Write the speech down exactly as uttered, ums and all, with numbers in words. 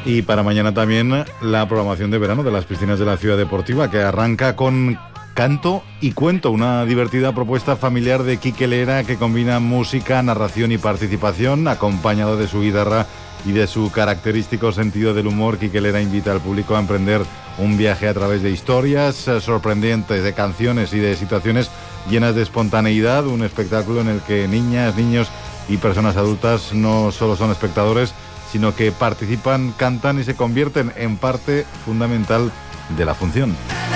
Y para mañana también la programación de verano de las piscinas de la Ciudad Deportiva, que arranca con canto y cuento, una divertida propuesta familiar de Quique Lera que combina música, narración y participación, acompañado de su guitarra y de su característico sentido del humor. Quique Lera invita al público a emprender un viaje a través de historias eh, sorprendentes, de canciones y de situaciones llenas de espontaneidad, un espectáculo en el que niñas, niños y personas adultas no solo son espectadores, sino que participan, cantan y se convierten en parte fundamental de la función.